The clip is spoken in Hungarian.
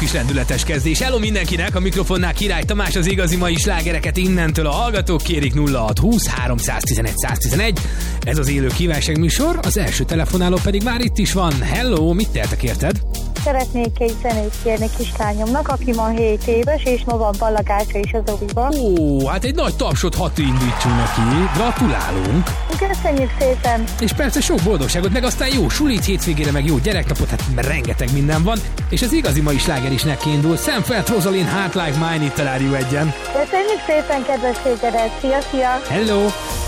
kis lendületes kezdés. Hello mindenkinek, a mikrofonnál Király Tamás, az igazi mai slágereket innentől a hallgatók kérik 0620 311 111. Ez az élő kívánságműsor, az első telefonáló pedig már itt is van. Hello, mit tehetek érted? Szeretnék egy zenét kérni kislányomnak, aki ma 7 éves, és ma van ballagása is az oviba. Ó, hát egy nagy tapsot hadd indítsunk neki. Gratulálunk! Köszönjük szépen! És persze sok boldogságot, meg aztán jó sulit hétvégére, meg jó gyereknapot, hát rengeteg minden van. És az igazi mai sláger is neki indul. Sam Felt, Rosalind, Heart Like Mine, itt találjuk egyen. Köszönjük szépen, kedvességedet! Szia, szia! Hello!